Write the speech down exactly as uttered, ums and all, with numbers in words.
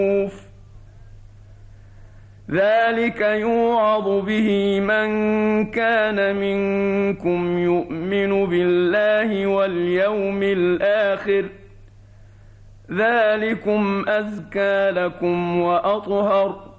ذلك يوعظ به من كان منكم يؤمن بالله واليوم الآخر ذلكم أزكى لكم وأطهر